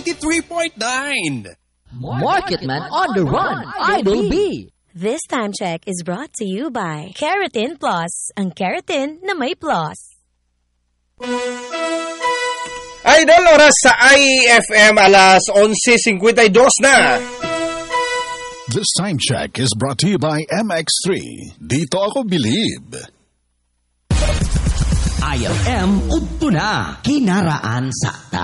93.9. Marketman on the Run, Idol B. This time check is brought to you by Keratin Plus, ang keratin na may plus. Idol, oras sa IFM, alas 11:52 na. This time check is brought to you by MX3. Dito ako believe. IFM, udto na, kinaraan sakta.